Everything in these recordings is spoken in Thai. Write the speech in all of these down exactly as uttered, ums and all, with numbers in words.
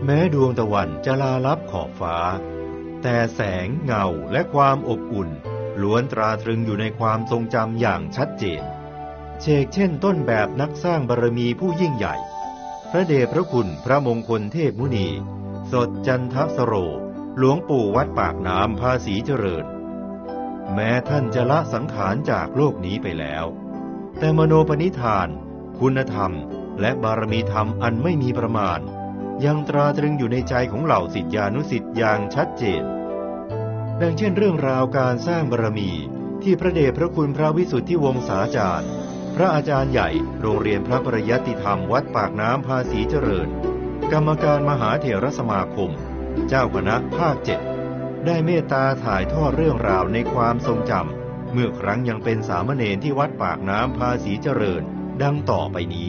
แม้ดวงตะวันจะลาลับขอบฟ้าแต่แสงเงาและความอบอุ่นล้วนตราตรึงอยู่ในความทรงจำอย่างชัดเจนเชกเช่นต้นแบบนักสร้างบารมีผู้ยิ่งใหญ่พระเดชพระคุณพระมงคลเทพมุนีสดจันทสโรหลวงปู่วัดปากน้ำภาษีเจริญแม้ท่านจะละสังขารจากโลกนี้ไปแล้วแต่มโนปณิธานคุณธรรมและบารมีธรรมอันไม่มีประมาณยังตราตรึงอยู่ในใจของเหล่าศิษยานุศิษย์อย่างชัดเจนดังเช่นเรื่องราวการสร้างบารมีที่พระเดชพระคุณพระวิสุทธิวงศาจารย์พระอาจารย์ใหญ่โรงเรียนพระปริยัติธรรมวัดปากน้ำภาษีเจริญกรรมการมหาเถรสมาคมเจ้าคณะภาคเจ็ดได้เมตตาถ่ายทอดเรื่องราวในความทรงจำเมื่อครั้งยังเป็นสามเณรที่วัดปากน้ำภาษีเจริญดังต่อไปนี้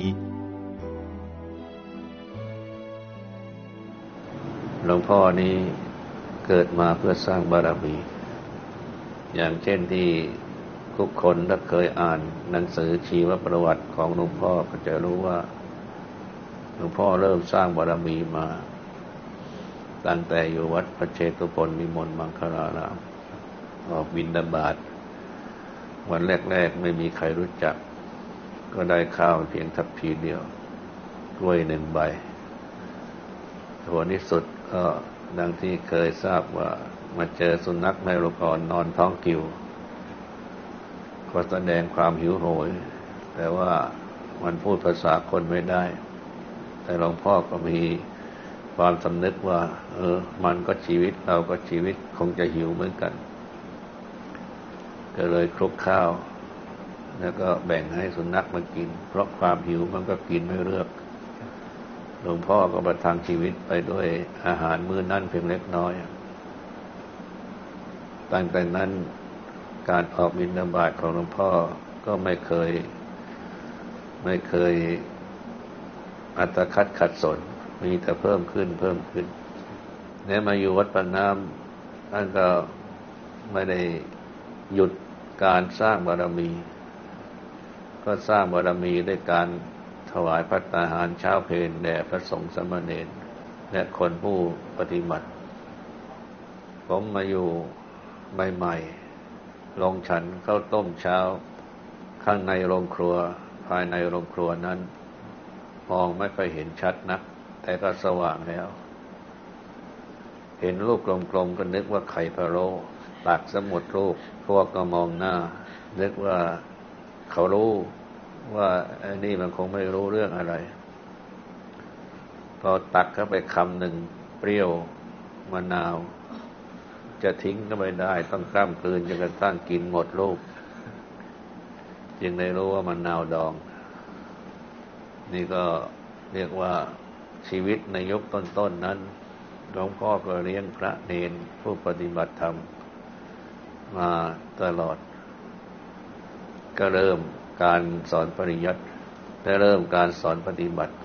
หลวงพ่อนี้เกิดมาเพื่อสร้างบารมีอย่างเช่นที่ทุกคนถ้าเคยอ่านหนังสือชีวประวัติของหลวงพ่อก็จะรู้ว่าหลวงพ่อเริ่มสร้างบารมีมาตั้งแต่อยู่วัดพระเชตุพนนิมนต์มังคลารามออกบิณฑบาตวันแรกๆไม่มีใครรู้จักก็ได้ข้าวเพียงทัพพีเดียวกล้วยหนึ่งใบผลที่สุดก็ดังที่เคยทราบว่ามาเจอสุนัขในโรงกรนอนท้องกิ่วก็แสดงความหิวโหยแต่ว่ามันพูดภาษาคนไม่ได้แต่หลวงพ่อก็มีความสำนึกว่าเออมันก็ชีวิตเราก็ชีวิตคงจะหิวเหมือนกันก็เลยคลุกข้าวแล้วก็แบ่งให้สุนัขมากินเพราะความหิวมันก็กินไม่เลือกหลวงพ่อก็ประทังชีวิตไปด้วยอาหารมื้อนั้นเพียงเล็กน้อยตั้งแต่นั้นการออกบิณฑบาตของหลวงพ่อก็ไม่เคยไม่เคยอัตคัดขัดสนมีแต่เพิ่มขึ้นเพิ่มขึ้นเนี่ยมาอยู่วัดปากน้ำท่านก็ไม่ได้หยุดการสร้างบารมีก็สร้างบารมีด้วยการถวายภัตตาหารเช้าเพลแด่พระสงฆ์สามเณรและคนผู้ปฏิบัติผมมาอยู่ใหม่ๆลงฉันข้าวต้มเช้าข้างในโรงครัวภายในโรงครัวนั้นมองไม่ค่อยเห็นชัดนักแต่ก็สว่างแล้วเห็นรูปกลมๆก็นึกว่าไข่พะโล้ตักสมุดรูปพวกก็มองหน้านึกว่าเขารู้ว่าไอ้นี่มันคงไม่รู้เรื่องอะไรพอตักเข้าไปคำหนึ่งเปรี้ยวมะนาวจะทิ้งก็ไม่ได้ต้องกล้ำกลืนจนกระทั่งกินหมดลูกจึงได้รู้ว่ามะนาวดองนี่ก็เรียกว่าชีวิตในยุคต้นๆ น, นั้นหลวงพ่อก็เลี้ยงพระเนรผู้ปฏิบัติธรรมมาตลอดก็เริ่มการสอนปริยัติและเริ่มการสอนปฏิบัติ